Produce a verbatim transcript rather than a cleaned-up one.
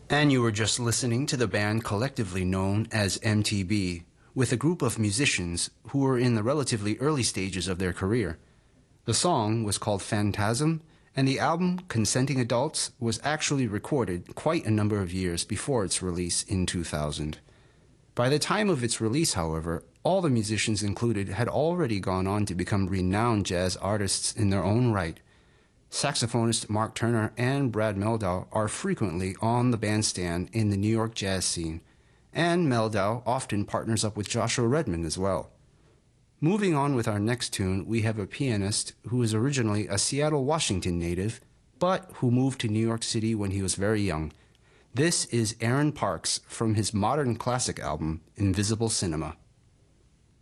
And you were just listening to the band collectively known as M T B, with a group of musicians who were in the relatively early stages of their career. The song was called Phantasm, and the album Consenting Adults was actually recorded quite a number of years before its release in two thousand. By the time of its release, however, all the musicians included had already gone on to become renowned jazz artists in their own right. Saxophonist Mark Turner and Brad Mehldau are frequently on the bandstand in the New York jazz scene, and Mehldau often partners up with Joshua Redman as well. Moving on with our next tune, we have a pianist who was originally a Seattle, Washington native, but who moved to New York City when he was very young. This is Aaron Parks from his modern classic album, Invisible Cinema.